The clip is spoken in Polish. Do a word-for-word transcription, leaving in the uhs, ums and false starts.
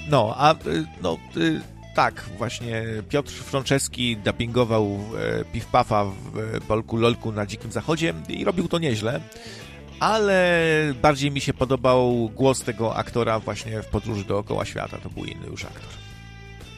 No, a no tak, właśnie Piotr Frączewski dubbingował Piff Puffa w Polku Lolku na Dzikim Zachodzie i robił to nieźle, ale bardziej mi się podobał głos tego aktora właśnie w Podróży dookoła świata, to był inny już aktor.